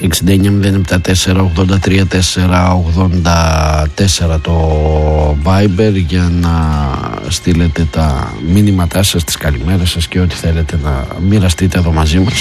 69-074-83-4-84 το Viber για να στείλετε τα μήνυματά σας, τις καλημέρες σας και ό,τι θέλετε να μοιραστείτε εδώ μαζί μας.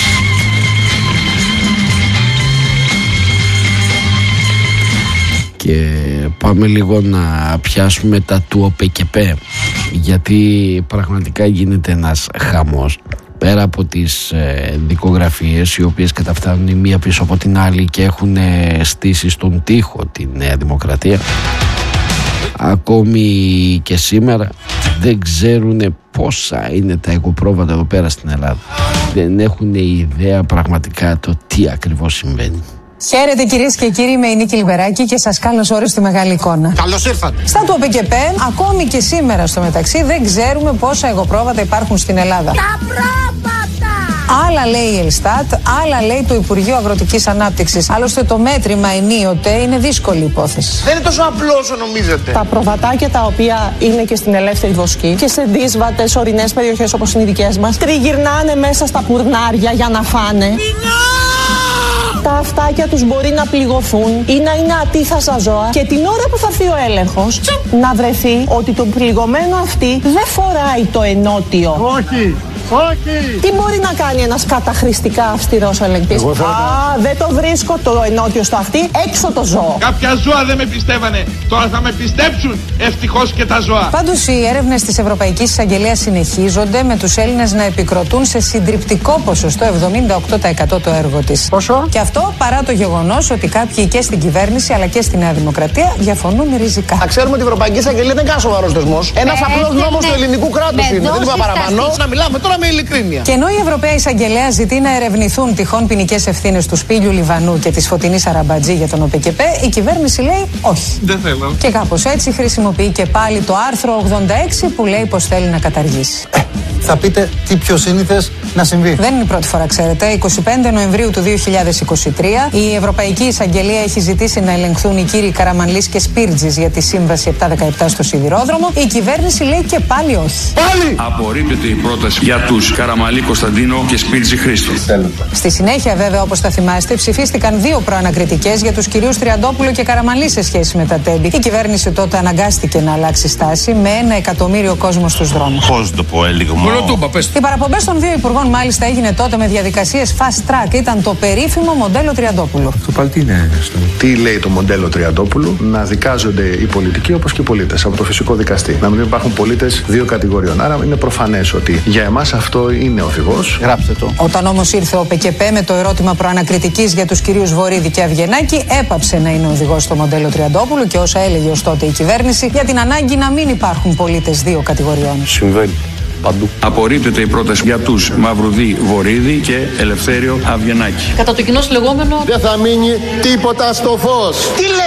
Και πάμε λίγο να πιάσουμε τα του ΟΠΕΚΕΠΕ, γιατί πραγματικά γίνεται ένας χαμός. Πέρα από τις δικογραφίες, οι οποίες καταφτάνουν η μία πίσω από την άλλη και έχουν στήσει στον τοίχο τη Νέα Δημοκρατία, ακόμη και σήμερα δεν ξέρουν πόσα είναι τα εγωπρόβατα εδώ πέρα στην Ελλάδα. Δεν έχουν ιδέα πραγματικά το τι ακριβώς συμβαίνει. Χαίρετε κυρίες και κύριοι, είμαι η Νίκη Λιβεράκη και σας καλωσορίζω στη μεγάλη εικόνα. Καλώς ήρθατε. Στα του ΟΠΕΚΕΠΕ, ακόμη και σήμερα στο μεταξύ, δεν ξέρουμε πόσα εγωπρόβατα υπάρχουν στην Ελλάδα. Τα πρόβατα! Άλλα λέει η Ελστάτ, άλλα λέει το Υπουργείο Αγροτικής Ανάπτυξης. Άλλωστε το μέτρημα ενίοτε είναι δύσκολη υπόθεση. Δεν είναι τόσο απλό όσο νομίζετε. Τα προβατάκια τα οποία είναι και στην ελεύθερη βοσκή και σε δύσβατες ορεινές περιοχές όπως είναι οι δικές μας, τριγυρνάνε μέσα στα πουρνάρια για να φάνε. Τα αυτάκια τους μπορεί να πληγωθούν ή να είναι ατίθασα ζώα και την ώρα που θα έρθει ο έλεγχος να βρεθεί ότι το πληγωμένο αυτή δεν φοράει το ενότιο. Όχι. Όχι! Τι μπορεί να κάνει ένας καταχρηστικά αυστηρός ελεγκτής? Δεν το βρίσκω το ενότιο στο αυτί, έξω το ζώο. Κάποια ζώα δεν με πιστεύανε, τώρα θα με πιστέψουν ευτυχώς και τα ζώα. Πάντως οι έρευνες της Ευρωπαϊκής Εισαγγελίας συνεχίζονται, με τους Έλληνες να επικροτούν σε συντριπτικό ποσοστό 78% το έργο της. Πόσο? Και αυτό παρά το γεγονός ότι κάποιοι και στην κυβέρνηση αλλά και στη Νέα Δημοκρατία διαφωνούν ριζικά. Να ξέρουμε ότι η Ευρωπαϊκή Εισαγγελία δεν είναι κανένα σοβαρός θεσμός. Ένας απλός νόμος του ελληνικού κράτους είναι. Δεν είπα παραπάνω. Να μιλάμε τώρα με ειλικρίνεια. Και ενώ η Ευρωπαία Εισαγγελέα ζητεί να ερευνηθούν τυχόν ποινικές ευθύνες του Σπύλιου Λιβανού και της Φωτεινής Αραμπατζή για τον ΟΠΕΚΕΠΕ, η κυβέρνηση λέει όχι. Δεν θέλω. Και κάπως έτσι χρησιμοποιεί και πάλι το άρθρο 86 που λέει πως θέλει να καταργήσει. Θα πείτε τι πιο σύνηθες να συμβεί. Δεν είναι η πρώτη φορά, ξέρετε. 25 Νοεμβρίου του 2023 η Ευρωπαϊκή Εισαγγελία έχει ζητήσει να ελεγχθούν οι κύριοι Καραμανλής και Σπίρτζης για τη Σύμβαση 717 στο Σιδηρόδρομο. Η κυβέρνηση λέει και πάλι όχι. Πάλι! Απορρίπτεται η πρόταση για τους Καραμανλή Κωνσταντίνο και Σπίρτζη Χρήστο. Στη συνέχεια, βέβαια, όπως θα θυμάστε, ψηφίστηκαν δύο προανακριτικές για τους κυρίους Τριαντόπουλο και Καραμανλή σε σχέση με τα τέμπη. Η κυβέρνηση τότε αναγκάστηκε να αλλάξει στάση με 1 εκατομμύριο κόσμο στους δρόμους. Πώς το πω, έλιγμο. Οι παραπομπές των δύο υπουργών μάλιστα έγινε τότε με διαδικασίες fast track. Ήταν το περίφημο μοντέλο Τριαντόπουλου. Αυτό πάλι τι είναι? Τι λέει το μοντέλο Τριαντόπουλου? Να δικάζονται οι πολιτικοί όπως και οι πολίτες από το φυσικό δικαστή. Να μην υπάρχουν πολίτες δύο κατηγοριών. Άρα είναι προφανές ότι για εμάς αυτό είναι οδηγός. Γράψτε το. Όταν όμως ήρθε ο ΟΠΕΚΕΠΕ με το ερώτημα προανακριτικής για τους κυρίους Βορίδη και Αυγενάκη, έπαψε να είναι οδηγός στο μοντέλο Τριαντόπουλου και όσα έλεγε ως τότε η κυβέρνηση για την ανάγκη να μην υπάρχουν πολίτες δύο κατηγοριών. Συμβαίνει παντού. Απορρίπτεται η πρόταση για τους Μαυρουδή Βορίδη και Ελευθέριο Αυγενάκη. Κατά το κοινό λεγόμενο Δεν θα μείνει τίποτα στο φως. Τι λέει?